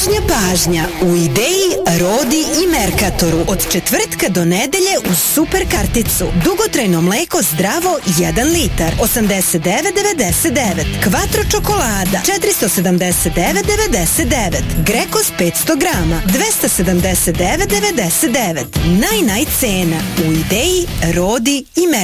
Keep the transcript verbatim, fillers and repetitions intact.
Snažnja pažnja u Ideji, Rodi i Merkatoru od četvrtka do nedelje uz super karticu. Dugotrajno mleko zdravo jedan litar osamdeset devet devedeset devet. Quattro čokolada četiristo sedamdeset devet devedeset devet. Grekos petsto grama dvesta sedamdeset devet devedeset devet. Naj naj cena u Ideji, Rodi i Merkatoru.